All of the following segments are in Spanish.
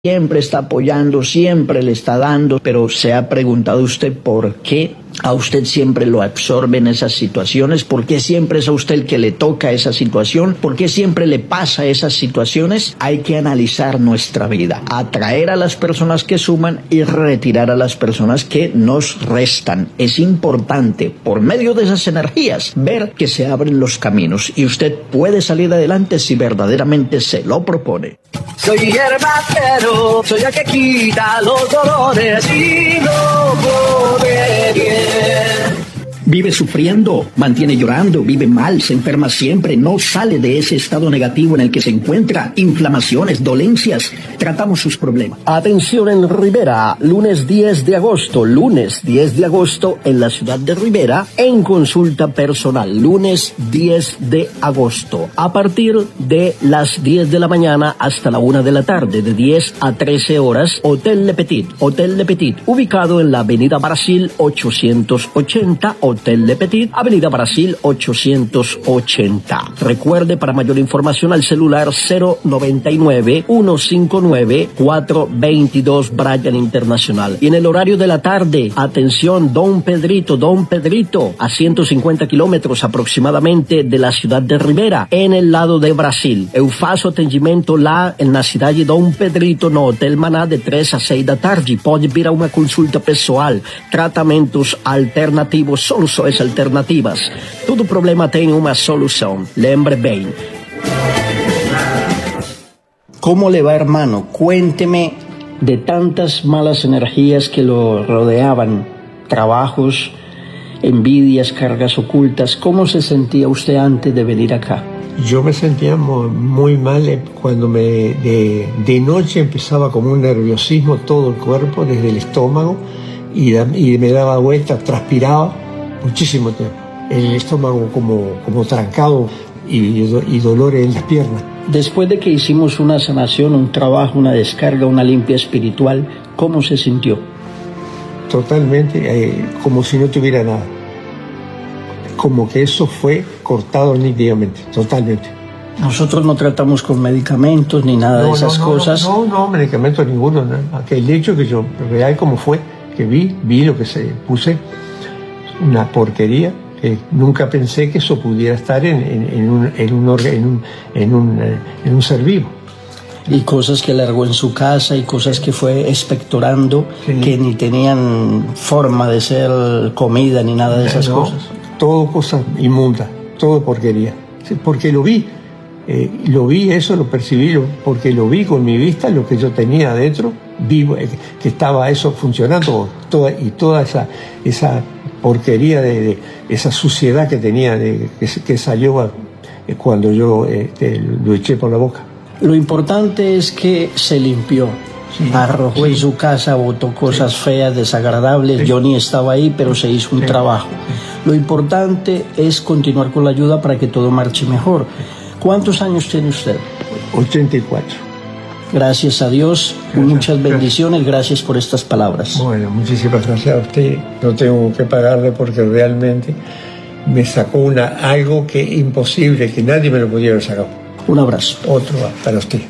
siempre está apoyando, siempre le está dando, pero ¿se ha preguntado usted por qué a usted siempre lo absorben esas situaciones? ¿Por qué siempre es a usted el que le toca esa situación? ¿Por qué siempre le pasa esas situaciones? Hay que analizar nuestra vida, atraer a las personas que suman y retirar a las personas que nos restan. Es importante, por medio de esas energías, ver que se abren los caminos y usted puede salir adelante si verdaderamente se lo propone. Soy hierbacero, soy el que quita los dolores y no pone bien. Vive sufriendo, mantiene llorando, vive mal, se enferma siempre, no sale de ese estado negativo en el que se encuentra, inflamaciones, dolencias, tratamos sus problemas. Atención en Rivera, lunes 10 de agosto en la ciudad de Rivera, en consulta personal, lunes 10 de agosto, a partir de las 10 de la mañana hasta la 1 de la tarde, de 10 a 13 horas, Hotel Le Petit, ubicado en la Avenida Brasil 880, Hotel Le Petit, Avenida Brasil 880. Recuerde, para mayor información al celular 099-159-422 Bryan Internacional. Y en el horario de la tarde, atención, Don Pedrito, a 150 kilómetros aproximadamente de la ciudad de Rivera, en el lado de Brasil. Eu faço atendimento lá na cidade de Dom Pedrito, no Hotel Maná, de 3 a 6 da tarde. Pode vir a uma consulta pessoal, tratamentos alternativos, soluções alternativas. Todo problema tem uma solução. Lembre bem. ¿Cómo le va, hermano? Cuénteme de tantas malas energías que lo rodeaban, trabajos, envidias, cargas ocultas. ¿Cómo se sentía usted antes de venir acá? Yo me sentía muy mal cuando de noche empezaba como un nerviosismo todo el cuerpo, desde el estómago, y me daba vueltas, transpiraba muchísimo tiempo. El estómago como trancado y dolor en las piernas. Después de que hicimos una sanación, un trabajo, una descarga, una limpia espiritual, ¿cómo se sintió? Totalmente, como si no tuviera nada. Como que eso fue cortado nítidamente, totalmente. Nosotros no tratamos con medicamentos ni nada de esas cosas. No, medicamentos ninguno. ¿No? El hecho que yo, real como fue, que vi lo que se puse, una porquería, que nunca pensé que eso pudiera estar en un ser vivo. Y cosas que largó en su casa y cosas que fue expectorando, sí, que ni tenían forma de ser comida ni nada de esas cosas. Todo cosas inmundas, todo porquería. Porque lo vi, eso lo percibí, porque lo vi con mi vista, lo que yo tenía adentro, vivo, que estaba eso funcionando, toda esa porquería de esa suciedad que tenía, que salió cuando yo lo eché por la boca. Lo importante es que se limpió. Sí, arrojó en su casa, botó cosas feas, desagradables. Yo ni estaba ahí, pero se hizo un trabajo. Lo importante es continuar con la ayuda para que todo marche mejor. ¿Cuántos años tiene usted? 84. Gracias a Dios, muchas bendiciones, gracias por estas palabras. Bueno, muchísimas gracias a usted. No tengo que pagarle porque realmente me sacó algo que imposible, que nadie me lo pudiera haber sacado. Un abrazo. Otro para usted.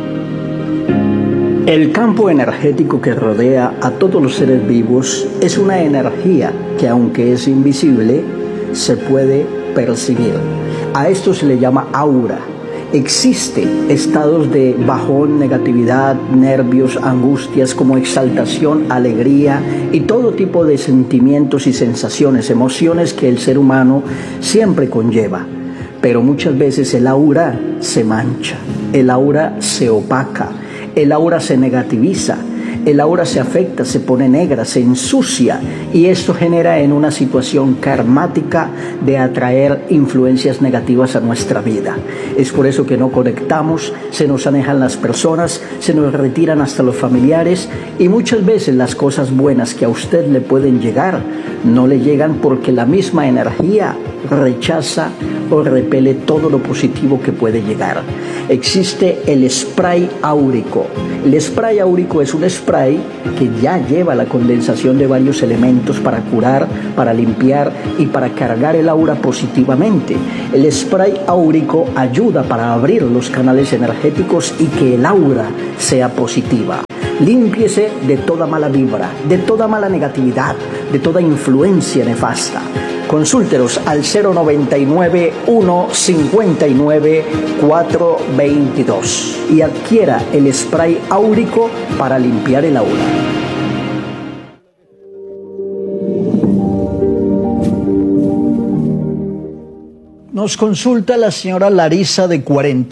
El campo energético que rodea a todos los seres vivos es una energía que, aunque es invisible, se puede percibir. A esto se le llama aura. Existen estados de bajón, negatividad, nervios, angustias, como exaltación, alegría y todo tipo de sentimientos y sensaciones, emociones que el ser humano siempre conlleva. Pero muchas veces el aura se mancha, el aura se opaca, el aura se negativiza, el aura se afecta, se pone negra, se ensucia, y esto genera en una situación karmática de atraer influencias negativas a nuestra vida. Es por eso que no conectamos, se nos alejan las personas, se nos retiran hasta los familiares, y muchas veces las cosas buenas que a usted le pueden llegar no le llegan porque la misma energía rechaza o repele todo lo positivo que puede llegar. Existe el spray áurico. El spray áurico es un spray que ya lleva la condensación de varios elementos para curar, para limpiar y para cargar el aura positivamente. El spray áurico ayuda para abrir los canales energéticos y que el aura sea positiva. Límpiese de toda mala vibra, de toda mala negatividad, de toda influencia nefasta. Consúltenos al 099 159 422 y adquiera el spray áurico para limpiar el aura. Nos consulta la señora Larisa de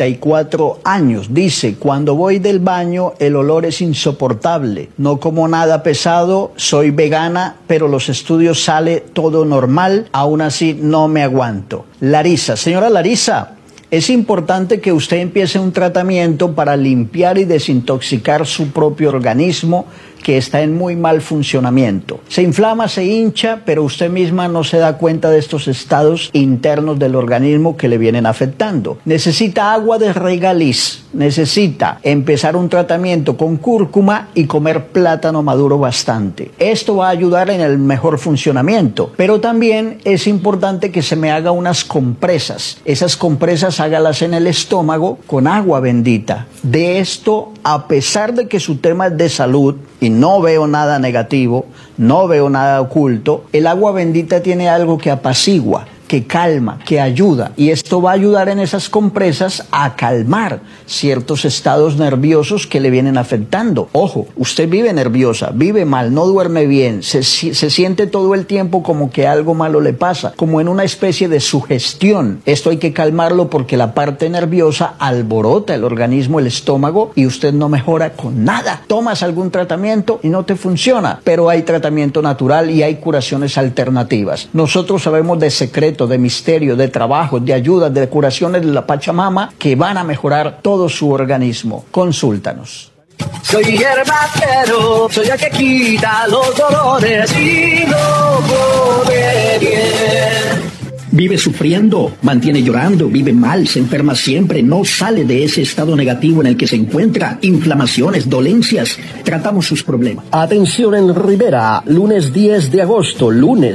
44 años. Dice, cuando voy del baño el olor es insoportable. No como nada pesado, soy vegana, pero los estudios sale todo normal. Aún así no me aguanto. Larisa, señora Larisa, es importante que usted empiece un tratamiento para limpiar y desintoxicar su propio organismo, que está en muy mal funcionamiento. Se inflama, se hincha, pero usted misma no se da cuenta de estos estados internos del organismo que le vienen afectando. Necesita agua de regaliz, necesita empezar un tratamiento con cúrcuma y comer plátano maduro bastante. Esto va a ayudar en el mejor funcionamiento, pero también es importante que se me haga unas compresas. Esas compresas hágalas en el estómago con agua bendita. De esto, a pesar de que su tema es de salud, y no veo nada negativo, no veo nada oculto, el agua bendita tiene algo que apacigua, que calma, que ayuda, y esto va a ayudar en esas compresas a calmar ciertos estados nerviosos que le vienen afectando. Ojo, usted vive nerviosa, vive mal, no duerme bien, se siente todo el tiempo como que algo malo le pasa, como en una especie de sugestión. Esto hay que calmarlo porque la parte nerviosa alborota el organismo, el estómago, y usted no mejora con nada. Tomas algún tratamiento y no te funciona, pero hay tratamiento natural y hay curaciones alternativas. Nosotros sabemos de secretos, de misterio, de trabajo, de ayudas, de curaciones de la Pachamama que van a mejorar todo su organismo. Consúltanos. Soy hierbacero, soy el que quita los dolores y no come bien. Vive sufriendo, mantiene llorando, vive mal, se enferma siempre, no sale de ese estado negativo en el que se encuentra, inflamaciones, dolencias, tratamos sus problemas. Atención en Rivera, lunes 10 de agosto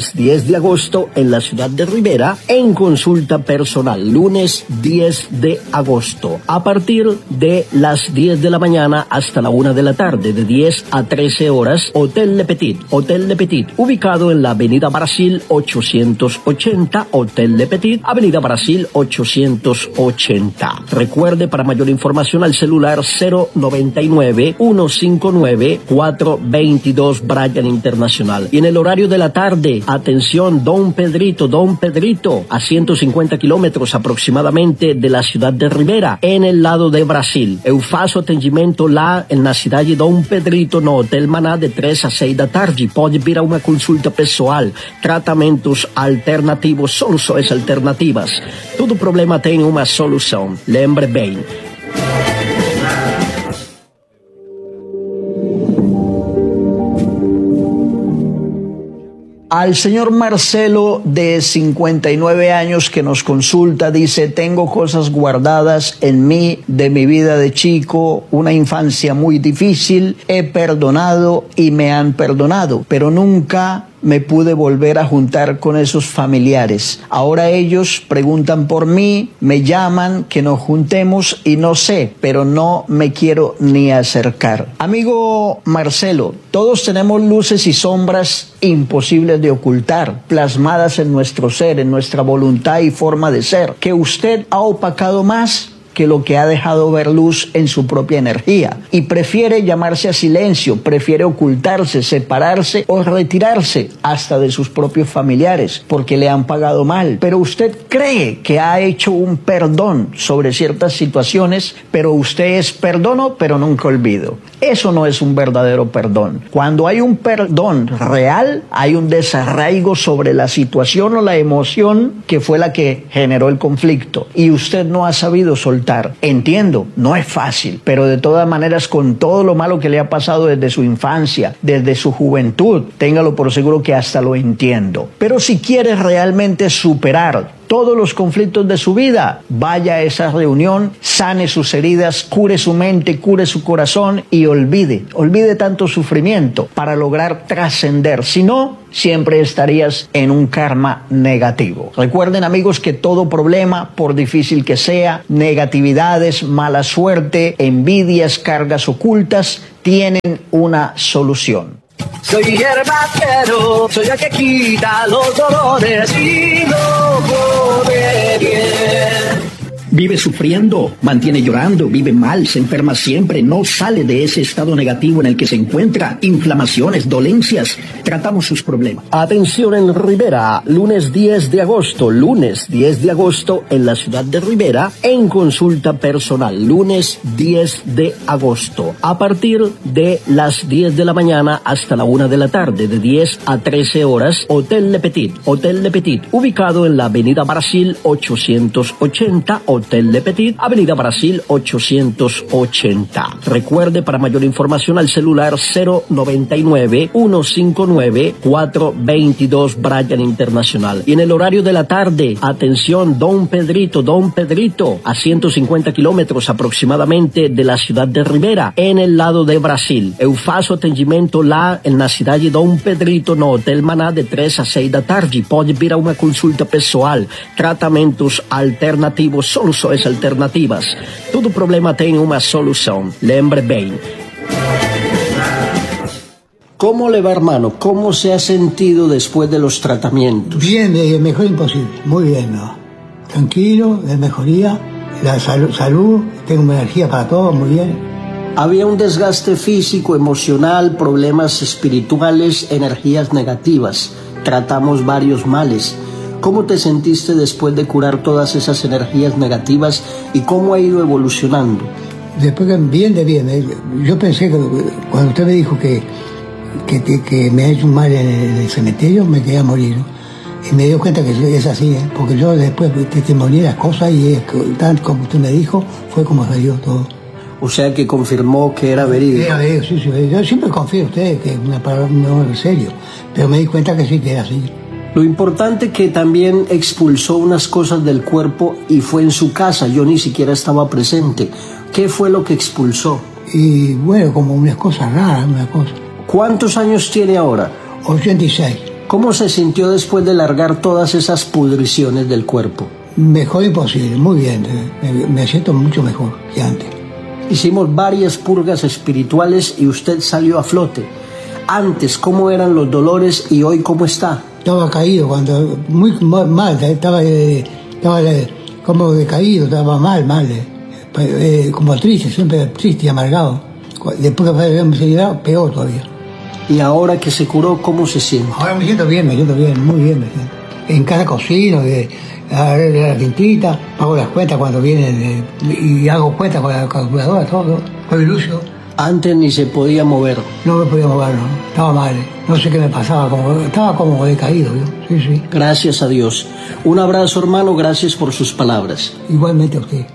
en la ciudad de Rivera, en consulta personal, lunes 10 de agosto, a partir de las 10 de la mañana hasta la 1 de la tarde, de 10 a 13 horas, Hotel Le Petit, ubicado en la Avenida Brasil 880, Hotel Le Petit, Avenida Brasil 880. Recuerde, para mayor información al celular 099-159-422 Bryan Internacional. Y en el horario de la tarde, atención, Don Pedrito, a 150 kilómetros aproximadamente de la ciudad de Rivera, en el lado de Brasil. Eu faço atendimento lá na cidade de Dom Pedrito, no Hotel Maná, de 3 a 6 da tarde. Pode vir a uma consulta pessoal, tratamentos alternativos, soluções alternativas. Todo problema tem uma solução. Lembre bem. Al señor Marcelo, de 59 años, que nos consulta, dice, tengo cosas guardadas en mí de mi vida de chico, una infancia muy difícil, he perdonado y me han perdonado, pero nunca me pude volver a juntar con esos familiares. Ahora ellos preguntan por mí, me llaman, que nos juntemos y no sé, pero no me quiero ni acercar. Amigo Marcelo, todos tenemos luces y sombras imposibles de ocultar, plasmadas en nuestro ser, en nuestra voluntad y forma de ser, que usted ha opacado más que lo que ha dejado ver luz en su propia energía, y prefiere llamarse a silencio, prefiere ocultarse, separarse o retirarse hasta de sus propios familiares porque le han pagado mal. Pero usted cree que ha hecho un perdón sobre ciertas situaciones, pero usted es perdono pero nunca olvido. Eso no es un verdadero perdón. Cuando hay un perdón real, hay un desarraigo sobre la situación o la emoción que fue la que generó el conflicto, y usted no ha sabido soltar soltar. Entiendo, no es fácil, pero de todas maneras, con todo lo malo que le ha pasado desde su infancia, desde su juventud, téngalo por seguro que hasta lo entiendo. Pero si quieres realmente superar todos los conflictos de su vida, vaya a esa reunión, sane sus heridas, cure su mente, cure su corazón y olvide tanto sufrimiento para lograr trascender. Si no, siempre estarías en un karma negativo. Recuerden, amigos, que todo problema, por difícil que sea, negatividades, mala suerte, envidias, cargas ocultas, tienen una solución. Soy hierbacero, soy el que quita los dolores y no pone bien. Vive sufriendo, mantiene llorando, vive mal, se enferma siempre, no sale de ese estado negativo en el que se encuentra, inflamaciones, dolencias, tratamos sus problemas. Atención en Rivera, lunes 10 de agosto en la ciudad de Rivera, en consulta personal, lunes 10 de agosto, a partir de las 10 de la mañana hasta la 1 de la tarde, de 10 a 13 horas, Hotel Le Petit, ubicado en la Avenida Brasil 880, Hotel Le Petit, Avenida Brasil 880. Recuerde, para mayor información, al celular 099-159-422 Bryan Internacional. Y en el horario de la tarde, atención, Don Pedrito, a 150 kilómetros aproximadamente de la ciudad de Rivera, en el lado de Brasil. Eu faço atendimento lá na cidade de Dom Pedrito, no Hotel Maná, de 3 a 6 da tarde. Pode vir a uma consulta pessoal, tratamentos alternativos, soluções alternativas. Todo problema tem uma solução. Lembre bem. ¿Cómo le va, hermano? ¿Cómo se ha sentido después de los tratamientos? Bien, mejor imposible. Muy bien, ¿no? Tranquilo, de mejoría. La salud, tengo energía para todo, muy bien. Había un desgaste físico, emocional, problemas espirituales, energías negativas. Tratamos varios males. ¿Cómo te sentiste después de curar todas esas energías negativas y cómo ha ido evolucionando? Después, bien. Yo pensé que cuando usted me dijo que me ha hecho un mal en el cementerio, me quería morir, ¿no? Y me dio cuenta que es así, ¿eh? Porque yo después testimonié las cosas y tal como usted me dijo, fue como salió todo. O sea que confirmó que era verídico. Era verídico, sí. Yo siempre confío en usted, que es una palabra no serio, pero me di cuenta que sí, que era así. Lo importante que también expulsó unas cosas del cuerpo y fue en su casa, yo ni siquiera estaba presente. ¿Qué fue lo que expulsó? Y bueno, como unas cosas raras, una cosa. ¿Cuántos años tiene ahora? 86. ¿Cómo se sintió después de largar todas esas pudriciones del cuerpo? Mejor imposible, muy bien. Me siento mucho mejor que antes. Hicimos varias purgas espirituales y usted salió a flote. Antes, ¿cómo eran los dolores y hoy cómo está? Estaba caído, muy mal, estaba como decaído, estaba mal, como triste, siempre triste y amargado. Después que fue la enfermedad, peor todavía. ¿Y ahora que se curó, cómo se siente? Ahora me siento bien, muy bien me siento. En casa cocino, arreglo la tintita, pago las cuentas cuando vienen y hago cuentas con la calculadora, todo. Soy lucio. Antes ni se podía mover. No me podía mover, no. Estaba mal. No sé qué me pasaba, estaba como decaído, ¿no? Sí. Gracias a Dios. Un abrazo, hermano, gracias por sus palabras. Igualmente a usted.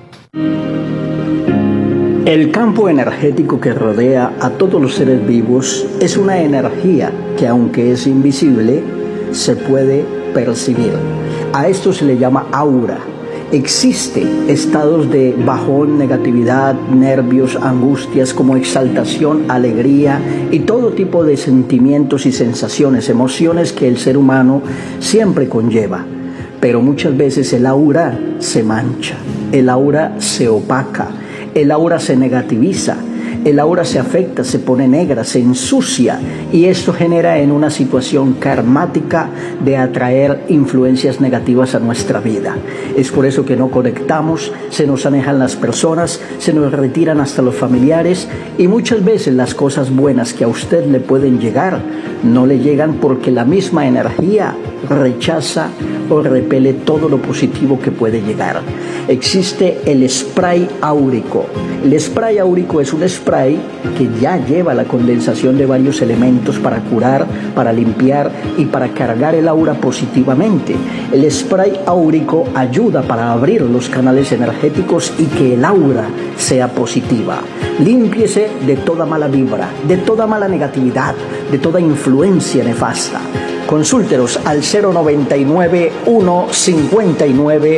El campo energético que rodea a todos los seres vivos es una energía que, aunque es invisible, se puede percibir. A esto se le llama aura. Existen estados de bajón, negatividad, nervios, angustias, como exaltación, alegría y todo tipo de sentimientos y sensaciones, emociones que el ser humano siempre conlleva. Pero muchas veces el aura se mancha, el aura se opaca, el aura se negativiza, el aura se afecta, se pone negra, se ensucia y esto genera en una situación karmática de atraer influencias negativas a nuestra vida. Es por eso que no conectamos, se nos alejan las personas, se nos retiran hasta los familiares y muchas veces las cosas buenas que a usted le pueden llegar no le llegan porque la misma energía rechaza o repele todo lo positivo que puede llegar. Existe el spray áurico. El spray áurico es un spray spray que ya lleva la condensación de varios elementos para curar, para limpiar y para cargar el aura positivamente. El spray áurico ayuda para abrir los canales energéticos y que el aura sea positiva. Límpiese de toda mala vibra, de toda mala negatividad, de toda influencia nefasta. Consúltenos al 099 159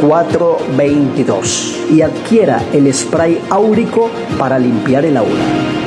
422 y adquiera el spray áurico para limpiar el aura.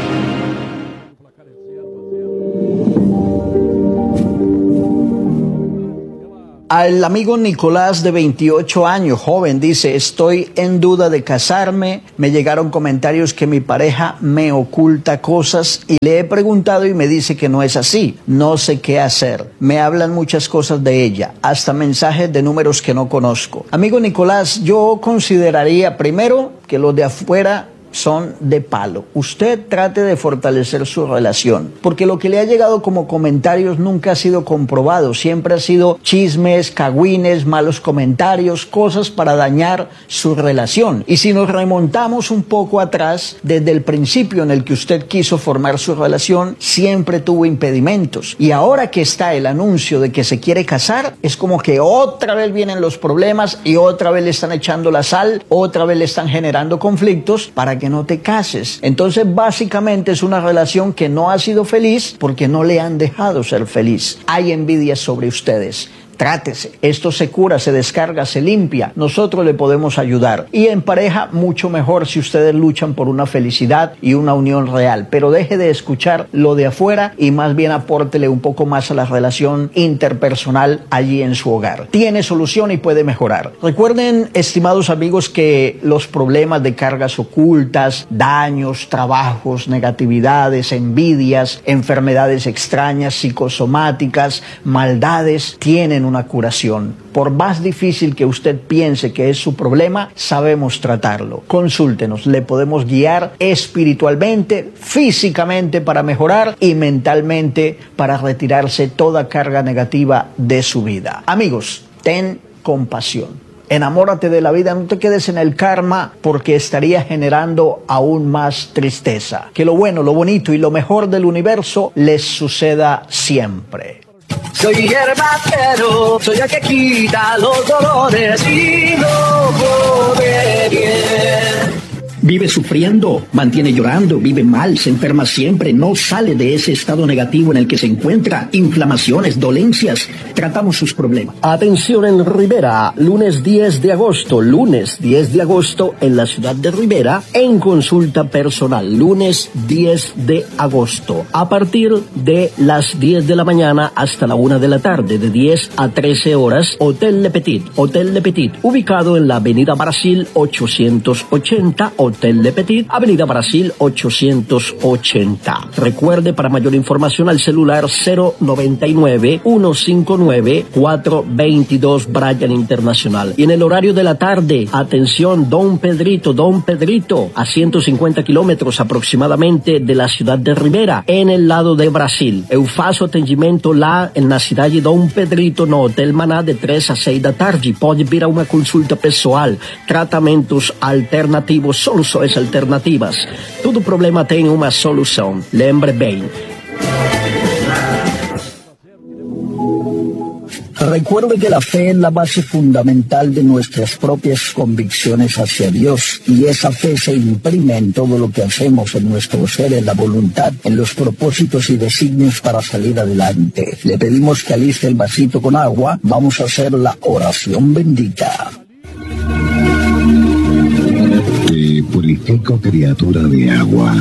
Al amigo Nicolás, de 28 años, joven, dice: estoy en duda de casarme, me llegaron comentarios que mi pareja me oculta cosas y le he preguntado y me dice que no es así, no sé qué hacer, me hablan muchas cosas de ella, hasta mensajes de números que no conozco. Amigo Nicolás, yo consideraría primero que los de afuera son de palo. Usted trate de fortalecer su relación, porque lo que le ha llegado como comentarios nunca ha sido comprobado, siempre ha sido chismes, cagüines, malos comentarios, cosas para dañar su relación. Y si nos remontamos un poco atrás, desde el principio en el que usted quiso formar su relación, siempre tuvo impedimentos. Y ahora que está el anuncio de que se quiere casar, es como que otra vez vienen los problemas y otra vez le están echando la sal, otra vez le están generando conflictos para que no te cases. Entonces básicamente es una relación que no ha sido feliz porque no le han dejado ser feliz. Hay envidia sobre ustedes. Trátese. Esto se cura, se descarga, se limpia. Nosotros le podemos ayudar. Y en pareja, mucho mejor si ustedes luchan por una felicidad y una unión real. Pero deje de escuchar lo de afuera y más bien apórtele un poco más a la relación interpersonal allí en su hogar. Tiene solución y puede mejorar. Recuerden, estimados amigos, que los problemas de cargas ocultas, daños, trabajos, negatividades, envidias, enfermedades extrañas, psicosomáticas, maldades, tienen una curación. Por más difícil que usted piense que es su problema, sabemos tratarlo. Consúltenos, le podemos guiar espiritualmente, físicamente para mejorar y mentalmente para retirarse toda carga negativa de su vida. Amigos, ten compasión. Enamórate de la vida, no te quedes en el karma porque estaría generando aún más tristeza. Que lo bueno, lo bonito y lo mejor del universo les suceda siempre. Soy hierbacero, soy el que quita los dolores y no come bien. Vive sufriendo, mantiene llorando, vive mal, se enferma siempre, no sale de ese estado negativo en el que se encuentra, inflamaciones, dolencias, tratamos sus problemas. Atención en Rivera, lunes 10 de agosto en la ciudad de Rivera, en consulta personal, lunes 10 de agosto, a partir de las 10 de la mañana hasta la 1 de la tarde, de 10 a 13 horas, Hotel Le Petit, ubicado en la Avenida Brasil 880, Hotel Le Petit, Avenida Brasil 880. Recuerde, para mayor información, al celular 099-159-422 Bryan Internacional. Y en el horario de la tarde, atención, Don Pedrito, a 150 kilómetros aproximadamente de la ciudad de Rivera, en el lado de Brasil. Eu faço atendimento lá na cidade de Dom Pedrito, no Hotel Maná, de 3 a 6 da tarde. Pode vir a uma consulta pessoal, tratamentos alternativos, soluções alternativas. Todo problema tem uma solução. Lembre bem. Recuerde que la fe es la base fundamental de nuestras propias convicciones hacia Dios, y esa fe se imprime en todo lo que hacemos, en nuestro ser, en la voluntad, en los propósitos y designios para salir adelante. Le pedimos que aliste el vasito con agua. Vamos a hacer la oración bendita. Te purifico, criatura de agua,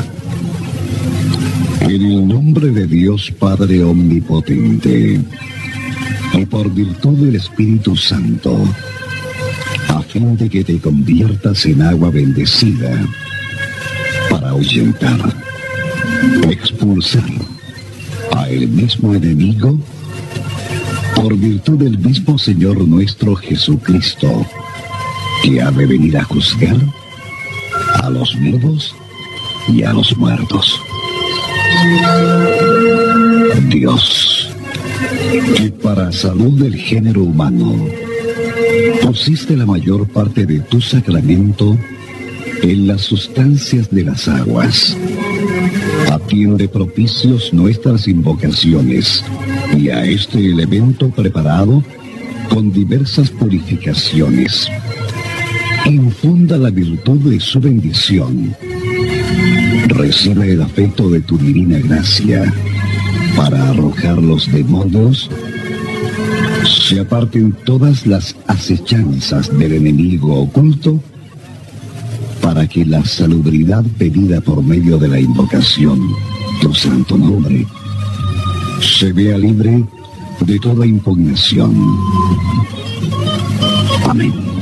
en el nombre de Dios Padre Omnipotente, y por virtud del Espíritu Santo, a fin de que te conviertas en agua bendecida, para ahuyentar, expulsar a el mismo enemigo, por virtud del mismo Señor nuestro Jesucristo, que ha de venir a juzgar a los vivos y a los muertos. Dios, que para salud del género humano pusiste la mayor parte de tu sacramento en las sustancias de las aguas. Atiende propicios nuestras invocaciones y a este elemento preparado con diversas purificaciones. Infunda la virtud de su bendición. Recibe el afecto de tu divina gracia para arrojar los demonios. Se aparten todas las acechanzas del enemigo oculto, para que la salubridad pedida por medio de la invocación, tu santo nombre, se vea libre de toda impugnación. Amén.